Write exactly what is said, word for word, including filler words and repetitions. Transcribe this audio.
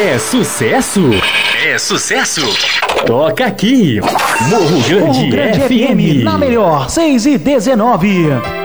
É sucesso? É sucesso? Toca aqui, Morro Grande, Morro Grande F M. F M, na melhor, seis e dezenove.